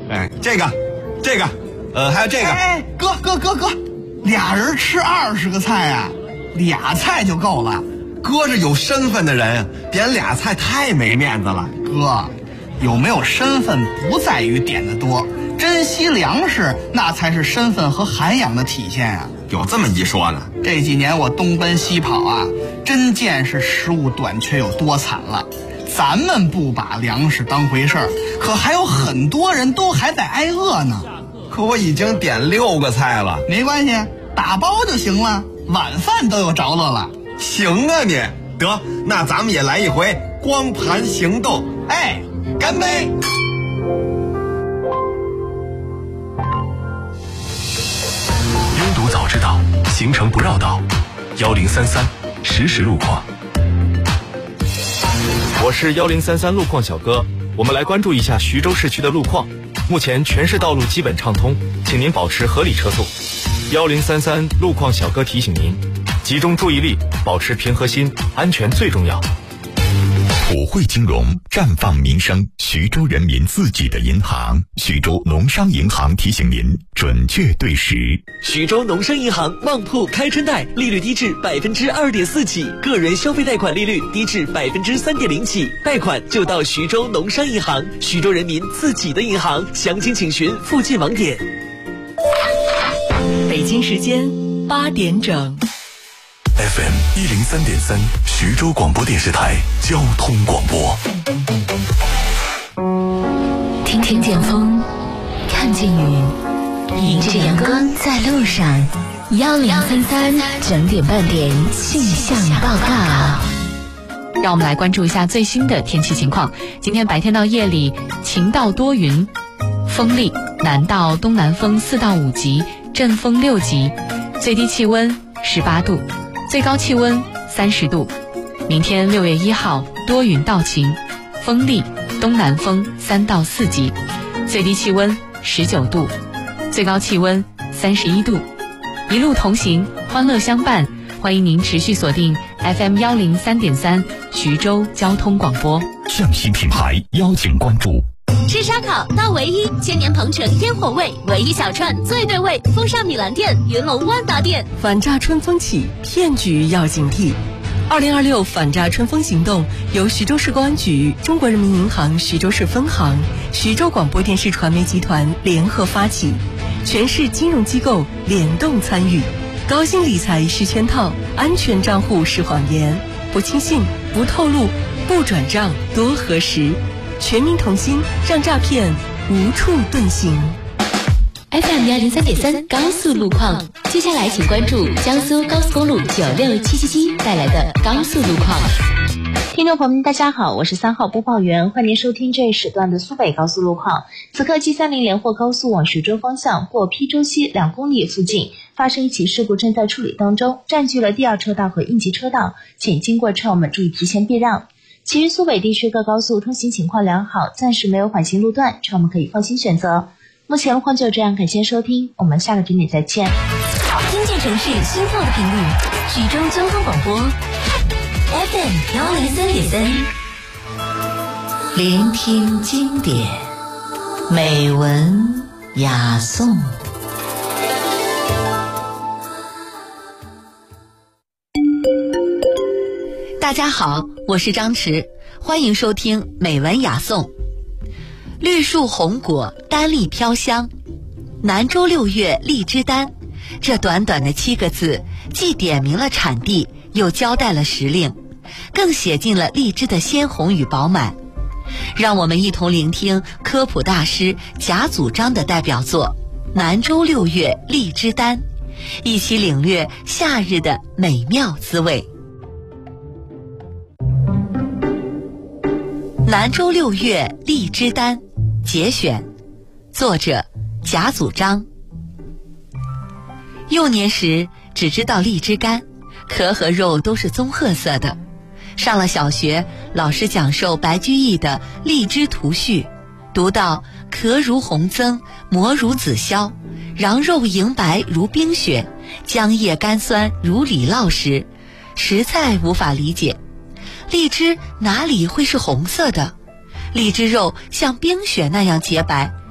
这个，还有这个。 哥，俩人吃20个菜啊，俩菜就够了。 哥是有身份的人，点俩菜太没面子了。 哥，有没有身份不在于点的多，珍惜粮食那才是身份和涵养的体现啊。 有这么一说呢？ 这几年我东奔西跑啊，真见识食物短缺有多惨了。咱们不把粮食当回事儿，可还有很多人都还在挨饿呢。 可我已经点6个菜了。 没关系，打包就行了，晚饭都有着落了。 行啊你，得，那咱们也来一回光盘行动。干杯！ 拥堵早知道，行程不绕道。1033实时路况。 我是1033路况小哥，我们来关注一下徐州市区的路况。目前全市道路基本畅通，请您保持合理车速。1033路况小哥提醒您，集中注意力，保持平和心，安全最重要。 普惠金融，绽放民生，徐州人民自己的银行。徐州农商银行提醒您，准确对时。 徐州农商银行旺铺开春贷，利率低至2.4%起，个人消费贷款利率低至3.0%起，贷款就到徐州农商银行，徐州人民自己的银行。详情请询附近网点。 北京时间8点整。 FM 103.3，徐州广播电视台交通广播。 听见风，看见雨，迎着阳光在路上。1033整点半点气象报告。 让我们来关注一下最新的天气情况。今天白天到夜里晴到多云，风力南到东南风4到5级，阵风6级，最低气温18度，最高气温30度。明天6月1号多云到晴，风力东南风3到4级，最低气温19度，最高气温31度。一路同行，欢乐相伴，欢迎您持续锁定 FM 103.3徐州交通广播。 上新品牌邀请关注。 吃烧烤到唯一，千年鹏城烟火味，唯一小串最对味，风尚米兰店、云龙万达店。 反诈春风起，骗局要警惕。2026反诈春风行动由徐州市公安局、中国人民银行徐州市分行、徐州广播电视传媒集团联合发起，全市金融机构联动参与。高薪理财是圈套，安全账户是谎言，不轻信，不透露，不转账，多核实。全民同心，让诈骗无处遁形。 FM 103.3高速路况，接下来请关注江苏高速公路96777带来的高速路况。听众朋友们，大家好，我是3号播报员，欢迎您收听这一时段的苏北高速路况。此刻 G30 连霍高速往徐州方向过邳州西2公里附近发生一起事故，正在处理当中，占据了第2车道和应急车道，请经过车友们注意提前避让。其余苏北地区各高速通行情况良好，暂时没有缓行路段，车友们可以放心选择。目前路况就这样，感谢收听，我们下个整点再见。 听见城市心跳的频率，徐州交通广播 FM 103.3，聆听经典，美文雅颂。 大家好，我是张弛，欢迎收听美文雅颂。绿树红果，丹荔飘香，南州6月荔枝丹。这短短的7个字，既点明了产地，又交代了时令，更写尽了荔枝的鲜红与饱满。让我们一同聆听科普大师贾祖章的代表作《南州6月荔枝丹》，一起领略夏日的美妙滋味。南州6月荔枝丹节选，作者贾祖章。幼年时只知道荔枝干，壳和肉都是棕褐色的。上了小学，老师讲授白居易的《荔枝图序》，读到壳如红增，膜如紫霄，瓤肉莹白如冰雪，浆液甘酸如李酪时，实在无法理解，荔枝哪里会是红色的？荔枝肉像冰雪那样洁白，